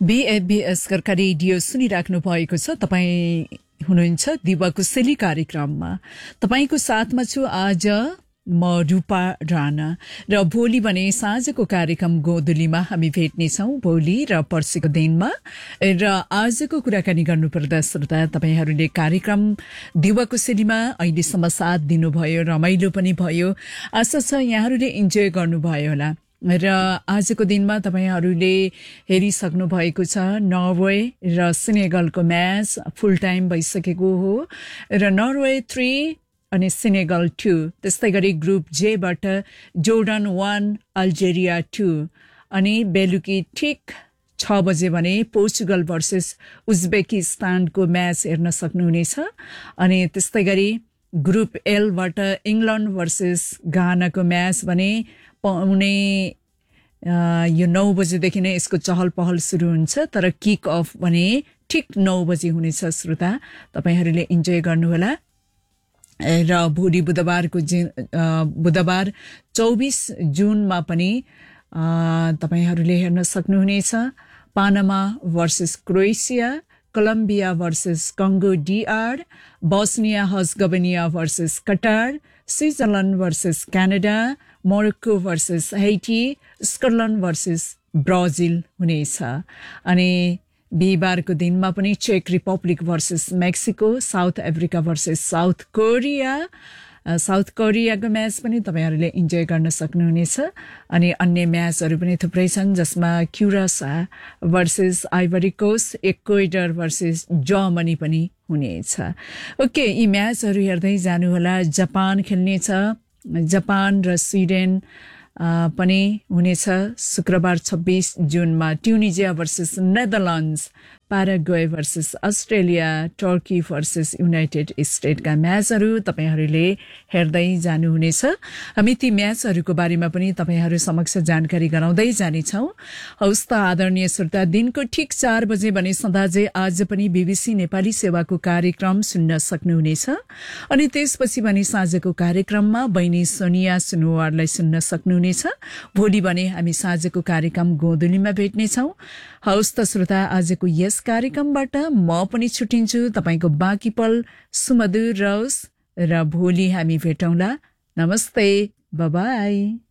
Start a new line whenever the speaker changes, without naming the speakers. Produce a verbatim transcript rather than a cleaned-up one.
बीएफबीएस कर्का radio सुनिराख्नु भएको छ। तपाईँ हुनुहुन्छ दिवाकुशली कार्यक्रममा। तपाईको साथमा छु आज म रूपा राणा र भोलि भने साँझको कार्यक्रम गोधुलीमा हामी भेट्नेछौँ, भोलि र पर्सिको दिनमा। र आजको कुराकानी गर्नुपर्दा श्रोता, तपाईहरूले कार्यक्रम दिवाकुशलीमा अहिलेसम्म साथ दिनुभयो, रमाइलो पनि भयो। आशा छ यहाँहरूले इन्जोय गर्नुभयो होला। र आजको दिनमा तपाईहरूले हेरिसक्नु भएको छ नर्वे र सेनेगलको म्याच फुल टाइम भइसकेको हो र नर्वे थ्री अनि सेनेगल टू। त्यस्तै गरी group जेबाट Jordan one Algeria two अनि बेलुकी ठिक छ बजे भने पोर्चुगल भर्सेस उज्बेकिस्तानको म्याच हेर्न सक्नुहुनेछ। अनि त्यस्तै गरी ग्रुप एलबाट इङ्ल्यान्ड भर्सेस घानाको म्याच भने पाउने यो नौ बजेदेखि नै यसको चहल पहल सुरु हुन्छ, तर किक अफ भने ठिक नौ बजे हुनेछ। श्रोता, तपाईहरूले इन्जोय गर्नुहोला। र भोलि बुधबारको बुधबार चौबिस जुनमा पनि तपाईहरूले हेर्न सक्नुहुनेछ पानामा versus Croatia, Colombia versus कङ्गो DR, Bosnia हर्जगोभिना versus कटार, Switzerland versus Canada, Morocco versus Hattie, Scotland versus Brazil हुनेछ। अनि बिहिबारको दिनमा पनि check Republic versus Mexico, south Africa versus south Korea. South कोरियाको म्याच पनि तपाईहरूले इन्जोय गर्न सक्नुहुनेछ। अनि अन्य म्याचहरू पनि थुप्रै छन्, जसमा क्युरासा versus ivory cost, Ecuador versus Germany पनि हुनेछ। ओके, यी म्याचहरू हेर्दै जानुहोला। जापान खेल्नेछ, जापान र स्विडेन पनि हुनेछ शुक्रबार छब्बीस जुनमा। ट्युनिजिया versus Netherlands, प्याराग्वे versus Australia, Turkey versus United स्टेटका म्याचहरू तपाईहरूले हेर्दै जानुहुनेछ। हामी ती म्याचहरूको बारेमा पनि तपाईहरू समक्ष जानकारी गराउँदै जानेछौँ। हौस् त आदरणीय श्रोता, दिनको ठिक चार बजे भने सदाझै आज पनि बीबीसी नेपाली सेवाको कार्यक्रम सुन्न सक्नुहुनेछ। अनि त्यसपछि भने साँझको कार्यक्रममा बहिनी सोनिया सुनवारलाई सुन्न सक्नुहुनेछ। भोलि भने हामी साँझको कार्यक्रम गोधुलीमा भेट्नेछौँ। हौस् त श्रोता, आजको यस कार्यक्रमबाट म पनि छुटिन्छु। तपाईको बाँकी पल सुमधुर रहोस् र भोलि हामी भेटौँला। नमस्ते, बाइ बाइ।